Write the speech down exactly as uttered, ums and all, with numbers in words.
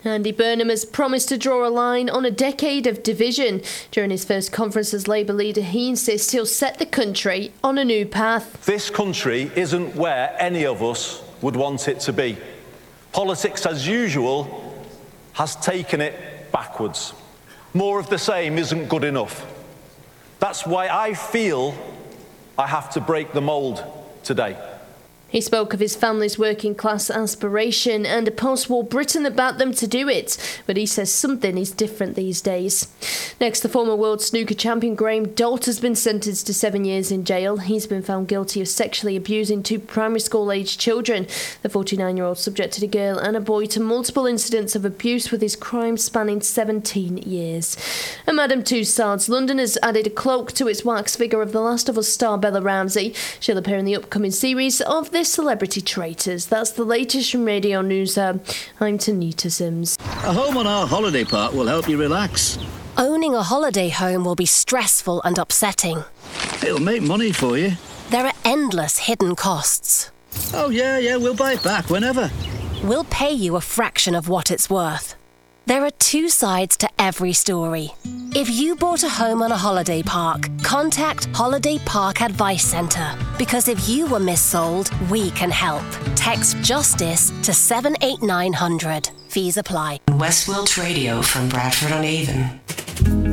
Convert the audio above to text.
Andy Burnham has promised to draw a line on a decade of division. During his first conference as Labour leader, he insists he'll set the country on a new path. This country isn't where any of us would want it to be. Politics, as usual, has taken it backwards. More of the same isn't good enough. That's why I feel I have to break the mould today. He spoke of his family's working class aspiration and a post-war Britain that backed them to do it, but he says something is different these days. Next, the former world snooker champion Graham Dolt has been sentenced to seven years in jail. He's been found guilty of sexually abusing two primary school-aged children. The forty-nine-year-old subjected a girl and a boy to multiple incidents of abuse, with his crime spanning seventeen years. And Madame Tussauds London has added a cloak to its wax figure of The Last of Us star Bella Ramsey. She'll appear in the upcoming series of The Celebrity Traitors. That's the latest from Radio News Hub. I'm Tanita Sims. A home on our holiday park will help you relax. Owning a holiday home will be stressful and upsetting. It'll make money for you. There are endless hidden costs. Oh yeah, yeah, we'll buy it back whenever. We'll pay you a fraction of what it's worth. There are two sides to every story. If you bought a home on a holiday park, contact Holiday Park Advice Centre. Because if you were missold, we can help. Text JUSTICE to seven eight nine hundred. Fees apply. West Wilts Radio from Bradford on Avon.